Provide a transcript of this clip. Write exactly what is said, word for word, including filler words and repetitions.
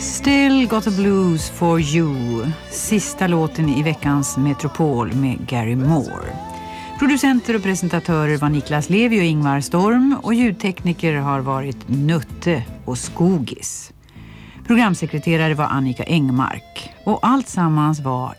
Still got a blues for you. Sista låten i veckans Metropol med Gary Moore. Producenter och presentatörer var Niklas Levi och Ingvar Storm och ljudtekniker har varit Nutte och Skogis. Programsekreterare var Annika Engmark och allt sammans var